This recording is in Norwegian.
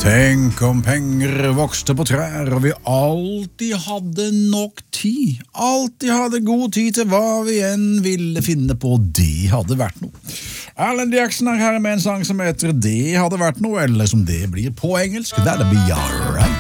Tenk om penger vokste på trær, og vi alltid hadde nok tid. Alltid hadde god tid til hva vi enn ville finne på. Det hadde vært noe. Alan Jackson er her med en sang som heter Det hadde vært noe, eller som det blir på engelsk, That'd Be Alright.